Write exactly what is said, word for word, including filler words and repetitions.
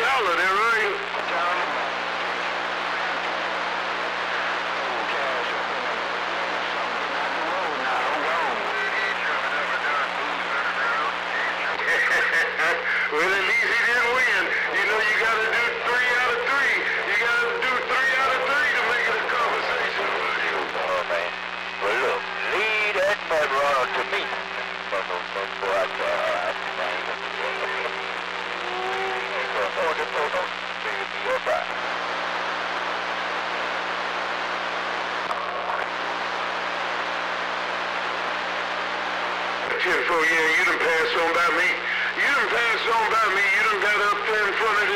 holler there, are you? Well, at least he didn't win. You know, you got to do three out of three. You got to do three out of three to make it a conversation. Oh, man. Well, look, lead that mud runner to me. But no, no, no, I can't. Oh, the photo, maybe be all right. ten four, yeah, you done passed on by me. You done passed on by me. You done got up there in front of